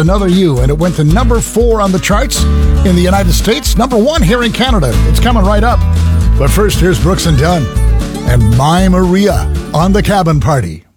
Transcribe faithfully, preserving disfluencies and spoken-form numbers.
Another You, and it went to number four on the charts in the United States, number one here in Canada. It's coming right up. But first, here's Brooks and Dunn and My Maria on The Cabin Party.